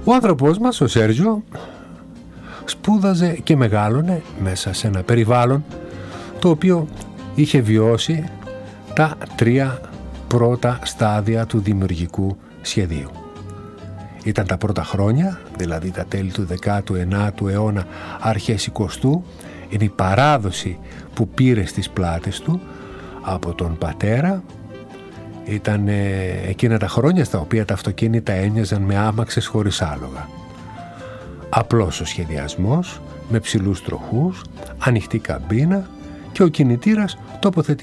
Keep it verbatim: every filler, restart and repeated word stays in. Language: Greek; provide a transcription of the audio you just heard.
Ο άνθρωπός μας, ο Σέργιο, σπούδαζε και μεγάλωνε μέσα σε ένα περιβάλλον το οποίο είχε βιώσει τα τρία πρώτα στάδια του δημιουργικού σχεδίου. Ήταν τα πρώτα χρόνια, δηλαδή τα τέλη του δέκατου ενάτου αιώνα, αρχές εικοστού, είναι η παράδοση που πήρε στις πλάτες του από τον πατέρα. Ήταν εκείνα τα χρόνια στα οποία τα αυτοκίνητα έμοιαζαν με άμαξες χωρίς άλογα. Απλός ο σχεδιασμός, με ψηλούς τροχούς, ανοιχτή καμπίνα και ο κινητήρας τοποθετημένος